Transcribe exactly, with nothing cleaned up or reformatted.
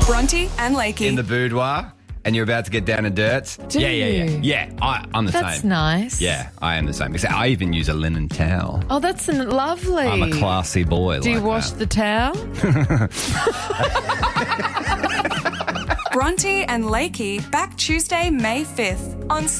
Bronte and Lakey. in the boudoir and you're about to get down to dirt. Do yeah, yeah, yeah. you? Yeah, I, I'm the That's same. nice. Yeah, I am the same. Except I even use a linen towel. Oh, that's n- lovely. I'm a classy boy. Do you like wash that. the towel? Bronte and Lakey back Tuesday, May fifth on